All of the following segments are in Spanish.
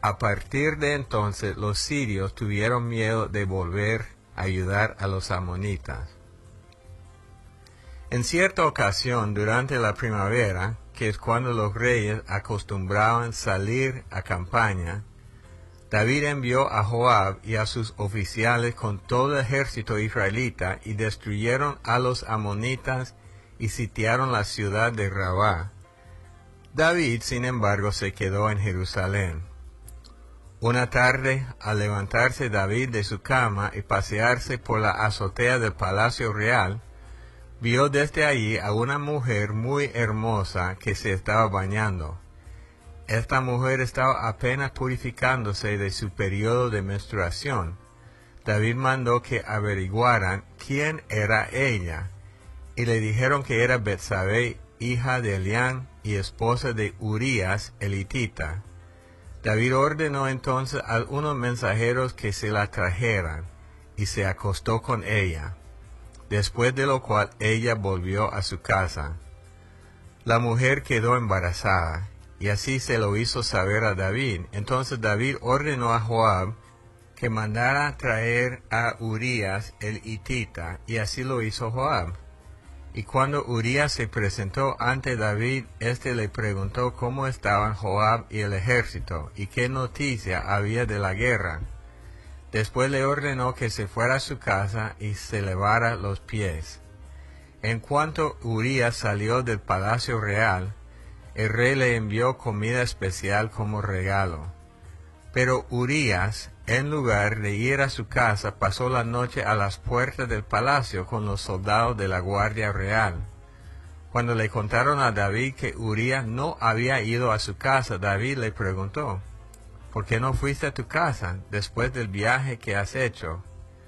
A partir de entonces los sirios tuvieron miedo de volver a ayudar a los amonitas. En cierta ocasión, durante la primavera, que es cuando los reyes acostumbraban salir a campaña, David envió a Joab y a sus oficiales con todo el ejército israelita y destruyeron a los amonitas y sitiaron la ciudad de Rabá. David, sin embargo, se quedó en Jerusalén. Una tarde, al levantarse David de su cama y pasearse por la azotea del palacio real, vio desde allí a una mujer muy hermosa que se estaba bañando. Esta mujer estaba apenas purificándose de su periodo de menstruación. David mandó que averiguaran quién era ella, y le dijeron que era Betsabé, hija de Elián y esposa de Urías el hitita. David ordenó entonces a unos mensajeros que se la trajeran, y se acostó con ella, después de lo cual ella volvió a su casa. La mujer quedó embarazada, y así se lo hizo saber a David. Entonces David ordenó a Joab que mandara traer a Urías el hitita, y así lo hizo Joab. Y cuando Urías se presentó ante David, éste le preguntó cómo estaban Joab y el ejército, y qué noticia había de la guerra. Después le ordenó que se fuera a su casa y se lavara los pies. En cuanto Urías salió del palacio real, el rey le envió comida especial como regalo. Pero Urías, en lugar de ir a su casa, pasó la noche a las puertas del palacio con los soldados de la guardia real. Cuando le contaron a David que Urías no había ido a su casa, David le preguntó, ¿por qué no fuiste a tu casa después del viaje que has hecho?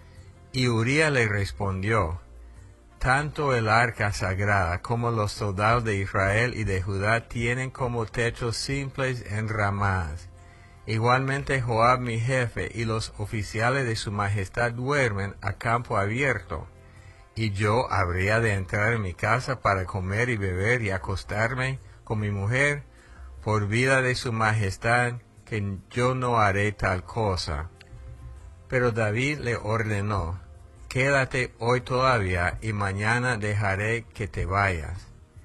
Y Urías le respondió, tanto el arca sagrada como los soldados de Israel y de Judá tienen como techos simples enramadas. Igualmente Joab mi jefe y los oficiales de su majestad duermen a campo abierto. ¿Y yo habría de entrar en mi casa para comer y beber y acostarme con mi mujer? Por vida de su majestad, que yo no haré tal cosa. Pero David le ordenó, quédate hoy todavía y mañana dejaré que te vayas.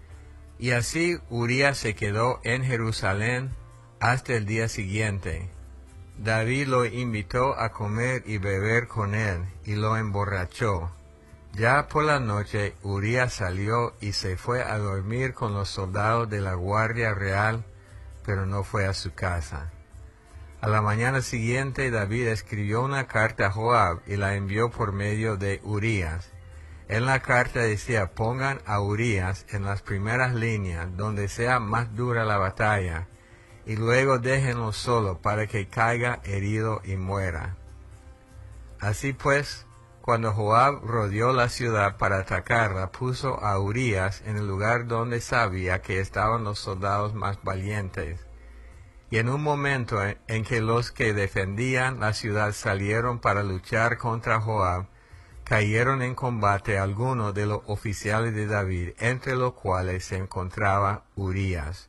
Y así Urías se quedó en Jerusalén hasta el día siguiente. David lo invitó a comer y beber con él y lo emborrachó. Ya por la noche Urías salió y se fue a dormir con los soldados de la guardia real, pero no fue a su casa. A la mañana siguiente David escribió una carta a Joab y la envió por medio de Urías. En la carta decía, pongan a Urías en las primeras líneas, donde sea más dura la batalla, y luego déjenlo solo para que caiga herido y muera. Así pues, cuando Joab rodeó la ciudad para atacarla, puso a Urías en el lugar donde sabía que estaban los soldados más valientes. Y en un momento en que los que defendían la ciudad salieron para luchar contra Joab, cayeron en combate algunos de los oficiales de David, entre los cuales se encontraba Urías.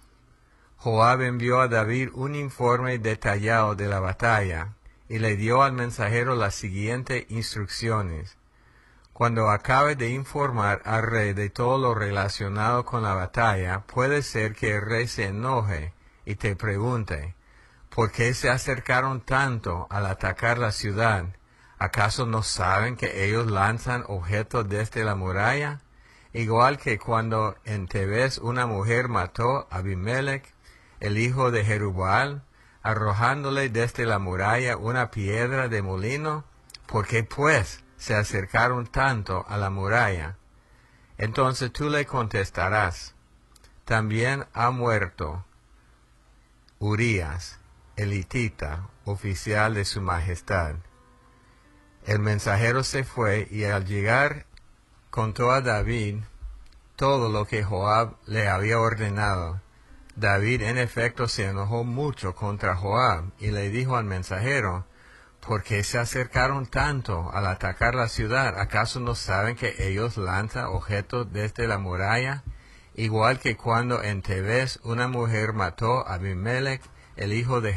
Joab envió a David un informe detallado de la batalla, y le dio al mensajero las siguientes instrucciones. Cuando acabe de informar al rey de todo lo relacionado con la batalla, puede ser que el rey se enoje y te pregunte, ¿por qué se acercaron tanto al atacar la ciudad? ¿Acaso no saben que ellos lanzan objetos desde la muralla? Igual que cuando en Tebes una mujer mató a Abimelech, el hijo de Jerubbaal, arrojándole desde la muralla una piedra de molino. ¿Por qué pues se acercaron tanto a la muralla? Entonces tú le contestarás, también ha muerto Urías, el hitita, oficial de su majestad. El mensajero se fue y al llegar contó a David todo lo que Joab le había ordenado. David en efecto se enojó mucho contra Joab y le dijo al mensajero, ¿por qué se acercaron tanto al atacar la ciudad? ¿Acaso no saben que ellos lanzan objetos desde la muralla? Igual que cuando en Tebes una mujer mató a Abimelech, el hijo de